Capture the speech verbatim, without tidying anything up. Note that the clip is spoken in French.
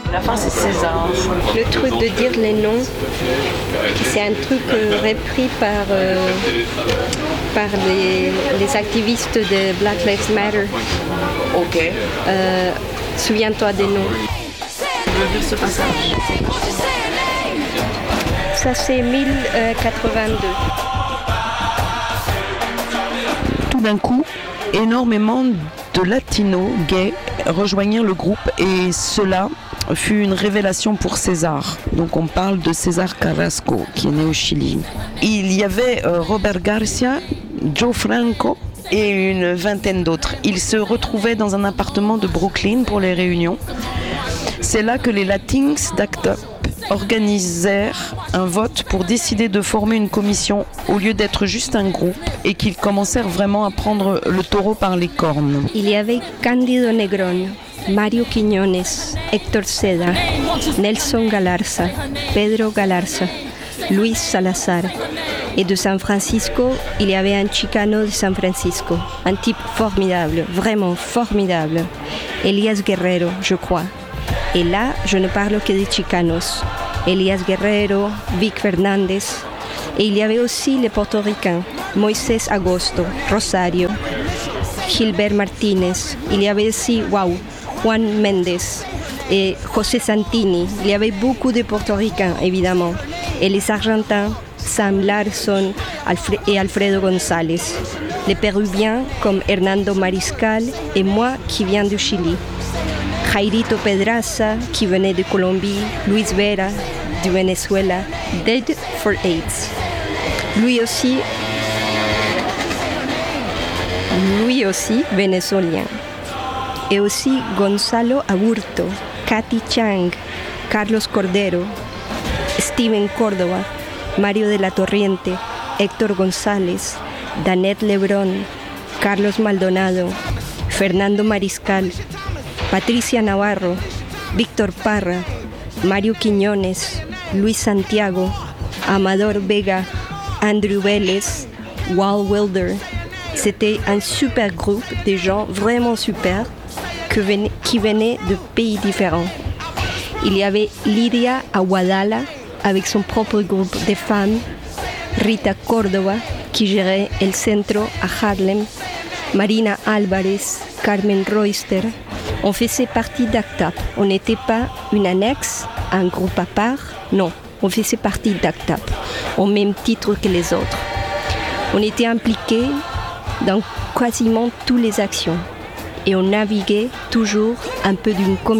La fin, c'est César. Le truc de dire les noms, c'est un truc euh, repris par, euh, par les, les activistes de Black Lives Matter. Ok. Euh, souviens-toi des noms. Je veux lire ce passage. Ça, c'est mille quatre-vingt-deux. Tout d'un coup, énormément de latinos gays rejoignirent le groupe et cela fut une révélation pour César. Donc on parle de César Carrasco qui est né au Chili. Il y avait euh, Robert Garcia, Joe Franco et une vingtaine d'autres. Ils se retrouvaient dans un appartement de Brooklyn pour les réunions. C'est là que les Latinx d'Act Up organisèrent un vote pour décider de former une commission au lieu d'être juste un groupe et qu'ils commencèrent vraiment à prendre le taureau par les cornes. Il y avait Cándido Negrón, Mario Quiñones, Héctor Seda, Nelson Galarza, Pedro Galarza, Luis Salazar. Et de San Francisco, il y avait un Chicano de San Francisco, un type formidable, vraiment formidable, Elias Guerrero, je crois. Et là, je ne parle que des Chicanos. Elias Guerrero, Vic Fernandez. Et il y avait aussi les Portoricains, Moisés Agosto, Rosario, Gilbert Martínez. Il y avait aussi, wow, Juan Méndez et José Santini. Il y avait beaucoup de Portoricains, évidemment. Et les Argentins, Sam Larson Alfre- et Alfredo González. Les Péruviens comme Hernando Mariscal et moi qui viens du Chili. Jairito Pedraza, qui venait de Colombie, Luis Vera, du Venezuela, Dead for AIDS. Lui aussi, lui aussi vénézuélien. Et aussi Gonzalo Aburto, Katy Chang, Carlos Cordero, Steven Córdoba, Mario de la Torriente, Héctor González, Danette Lebrón, Carlos Maldonado, Fernando Mariscal, Patricia Navarro, Víctor Parra, Mario Quiñones, Luis Santiago, Amador Vega, Andrew Vélez, Wal Wilder. C'était un super groupe de gens vraiment super que ven- qui venaient de pays différents. Il y avait Lidia Aguadala avec son propre groupe de femmes, Rita Córdoba qui gérait El Centro à Harlem, Marina Álvarez, Carmen Royster. On faisait partie d'Act Up. On n'était pas une annexe, un groupe à part. Non, on faisait partie d'Act Up, au même titre que les autres. On était impliqués dans quasiment toutes les actions et on naviguait toujours un peu d'une communauté.